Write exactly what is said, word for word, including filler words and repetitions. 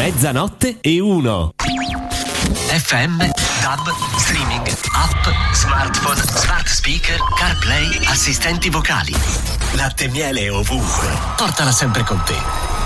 Mezzanotte e uno. F M, D A B, streaming, app, smartphone, smart speaker, CarPlay, assistenti vocali. Latte e miele ovunque. Portala sempre con te.